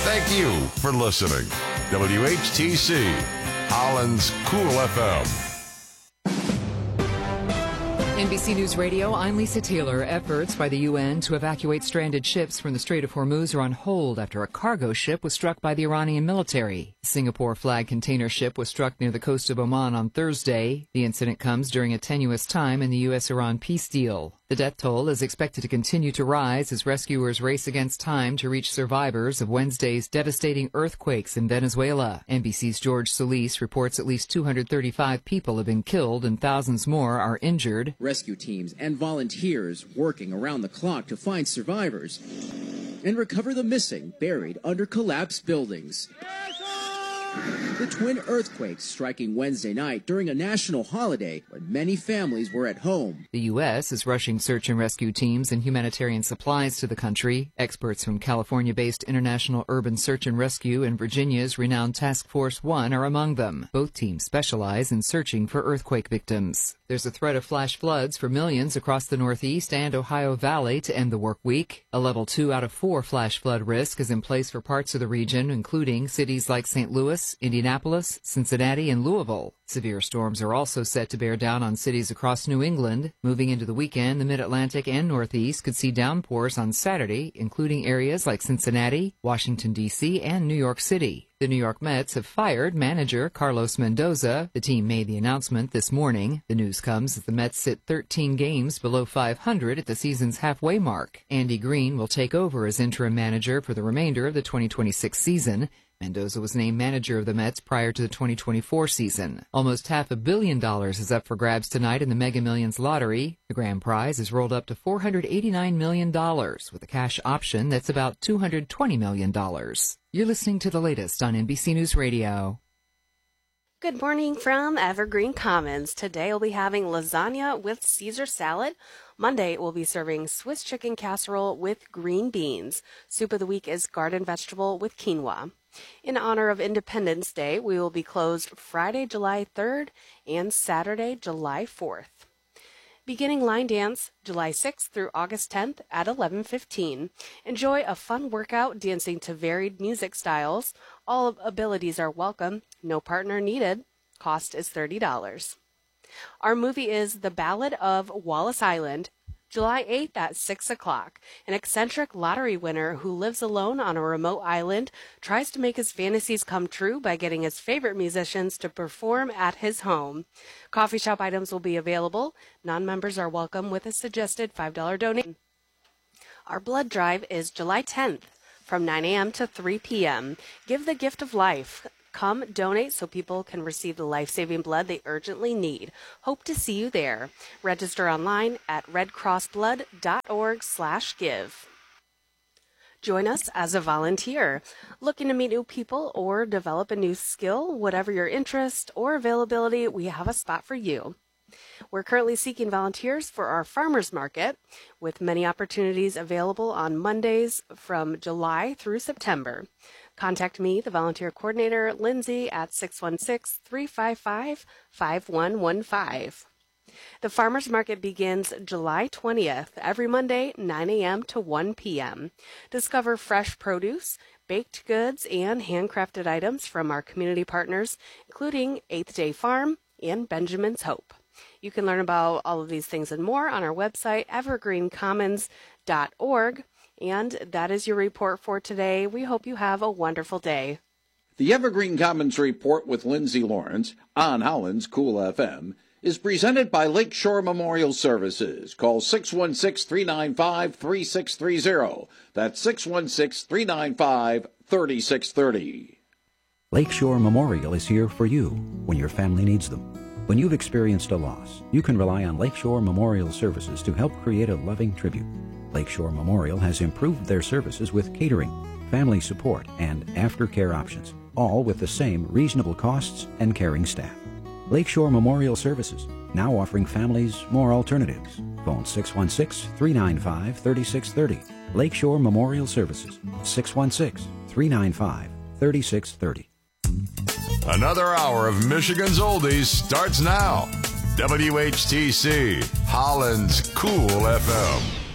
Thank you for listening. WHTC, Holland's Cool FM. NBC News Radio, I'm Lisa Taylor. Efforts by the UN to evacuate stranded ships from the Strait of Hormuz are on hold after a cargo ship was struck by the Iranian military. A Singapore flag container ship was struck near the coast of Oman on Thursday. The incident comes during a tenuous time in the U.S.-Iran peace deal. The death toll is expected to continue to rise as rescuers race against time to reach survivors of Wednesday's devastating earthquakes in Venezuela. NBC's George Solis reports at least 235 people have been killed and thousands more are injured. Rescue teams and volunteers working around the clock to find survivors and recover the missing buried under collapsed buildings. The twin earthquakes striking Wednesday night during a national holiday when many families were at home. The U.S. is rushing search and rescue teams and humanitarian supplies to the country. Experts from California-based International Urban Search and Rescue and Virginia's renowned Task Force One are among them. Both teams specialize in searching for earthquake victims. There's a threat of flash floods for millions across the Northeast and Ohio Valley to end the work week. A level 2 out of 4 flash flood risk is in place for parts of the region, including cities like St. Louis, Indianapolis, Cincinnati, and Louisville. Severe storms are also set to bear down on cities across New England. Moving into the weekend, the Mid-Atlantic and Northeast could see downpours on Saturday, including areas like Cincinnati, Washington, D.C., and New York City. The New York Mets have fired manager Carlos Mendoza. The team made the announcement this morning. The news comes as the Mets sit 13 games below 500 at the season's halfway mark. Andy Green will take over as interim manager for the remainder of the 2026 season. Mendoza was named manager of the Mets prior to the 2024 season. Almost $500 million is up for grabs tonight in the Mega Millions lottery. The grand prize is rolled up to $489 million with a cash option that's about $220 million. You're listening to the latest on NBC News Radio. Good morning from Evergreen Commons. Today we'll be having lasagna with Caesar salad. Monday we'll be serving Swiss chicken casserole with green beans. Soup of the week is garden vegetable with quinoa. In honor of Independence Day, we will be closed Friday, July 3rd and Saturday, July 4th. Beginning line dance July 6th through August 10th at 11:15. Enjoy a fun workout dancing to varied music styles. All abilities are welcome. No partner needed. Cost is $30. Our movie is The Ballad of Wallace Island, July 8th at 6 o'clock. An eccentric lottery winner who lives alone on a remote island tries to make his fantasies come true by getting his favorite musicians to perform at his home. Coffee shop items will be available. Non-members are welcome with a suggested $5 donation. Our blood drive is July 10th from 9 a.m. to 3 p.m. Give the gift of life. Come donate so people can receive the life-saving blood they urgently need. Hope to see you there. Register online at redcrossblood.org/give. Join us as a volunteer. Looking to meet new people or develop a new skill? Whatever your interest or availability, we have a spot for you. We're currently seeking volunteers for our farmers market, with many opportunities available on Mondays from July through September. Contact me, the volunteer coordinator, Lindsay, at 616-355-5115. The farmers market begins July 20th, every Monday, 9 a.m. to 1 p.m. Discover fresh produce, baked goods, and handcrafted items from our community partners, including 8th Day Farm and Benjamin's Hope. You can learn about all of these things and more on our website, evergreencommons.org. And that is your report for today. We hope you have a wonderful day. The Evergreen Commons Report with Lindsay Lawrence on Holland's Cool FM is presented by Lakeshore Memorial Services. Call 616-395-3630. That's 616-395-3630. Lakeshore Memorial is here for you when your family needs them. When you've experienced a loss, you can rely on Lakeshore Memorial Services to help create a loving tribute. Lakeshore Memorial has improved their services with catering, family support, and aftercare options, all with the same reasonable costs and caring staff. Lakeshore Memorial Services, now offering families more alternatives. Phone 616-395-3630. Lakeshore Memorial Services, 616-395-3630. Another hour of Michigan's Oldies starts now. WHTC, Holland's Cool FM.